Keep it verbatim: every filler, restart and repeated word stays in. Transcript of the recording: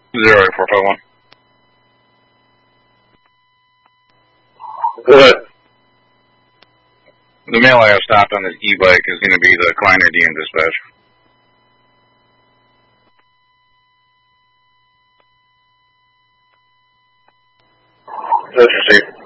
Zero eight four five one. What? The male I have stopped on this e-bike is going to be the Kleiner D M dispatch. That's received.